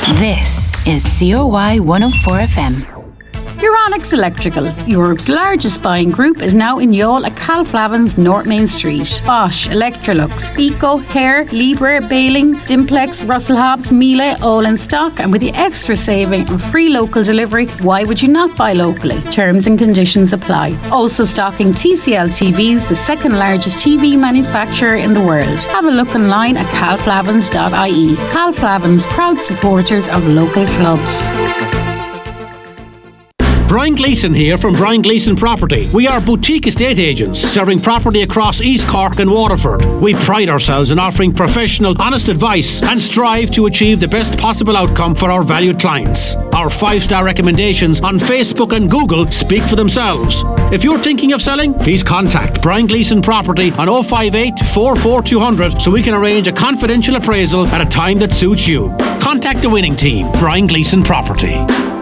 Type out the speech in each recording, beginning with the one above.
This is COY 104 FM. Euronics Electrical, Europe's largest buying group, is now in Youghal at Calflavin's North Main Street. Bosch, Electrolux, Pico, Hare, Libre, Baling, Dimplex, Russell Hobbs, Miele, all in stock, and with the extra saving and free local delivery, why would you not buy locally? Terms and conditions apply. Also stocking TCL TVs, the second largest TV manufacturer in the world. Have a look online at calflavins.ie. Calflavins, proud supporters of local clubs. Brian Gleeson here from Brian Gleeson Property. We are boutique estate agents serving property across East Cork and Waterford. We pride ourselves in offering professional, honest advice and strive to achieve the best possible outcome for our valued clients. Our 5-star recommendations on Facebook and Google speak for themselves. If you're thinking of selling, please contact Brian Gleeson Property on 058 44200 so we can arrange a confidential appraisal at a time that suits you. Contact the winning team, Brian Gleeson Property.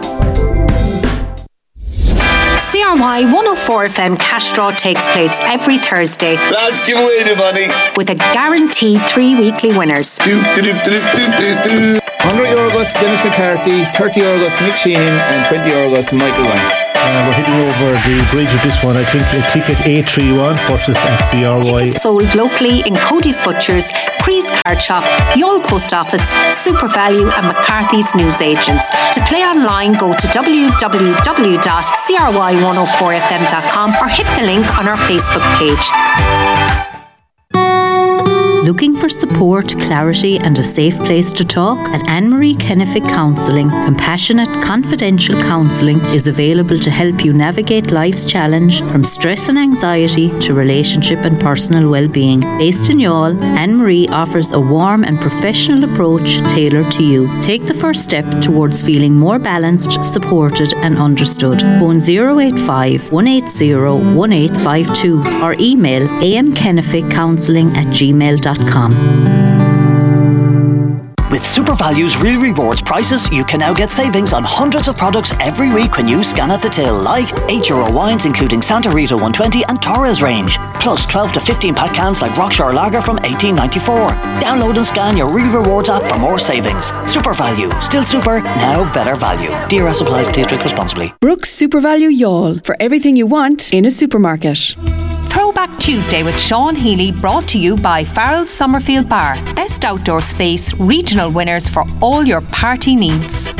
CRY 104 FM cash draw takes place every Thursday. Lads, give away the money. With a guaranteed 3 weekly winners. €100 goes to Dennis McCarthy, €30 goes to Mick Sheehan, and €20 goes to Michael Ryan. We're heading over the bridge with this one. I think ticket A31 purchased at CRY. Tickets sold locally in Cody's Butchers, Cree's Card Shop, Youghal Post Office, Super Value and McCarthy's Newsagents. To play online, go to www.cry104fm.com or hit the link on our Facebook page. Looking for support, clarity and a safe place to talk? At Anne-Marie Kennefic Counselling, compassionate, confidential counselling is available to help you navigate life's challenge from stress and anxiety to relationship and personal well-being. Based in Youghal, Anne-Marie offers a warm and professional approach tailored to you. Take the first step towards feeling more balanced, supported and understood. Phone 085 180 1852 or email amkenneficcounselling@gmail.com. With Super Value's Real Rewards prices, you can now get savings on hundreds of products every week when you scan at the till, like €8 wines including Santa Rita 120 and Torres range, plus 12 to 15 pack cans like Rockshore Lager from $18.94. Download and scan your Real Rewards app for more savings. Super Value, still super, now better value. DRS applies, please drink responsibly. Brooks Super Value Youghal, for everything you want in a supermarket. Throwback Tuesday with Sean Healy, brought to you by Farrell's Summerfield Bar. Best outdoor space, regional winners for all your party needs.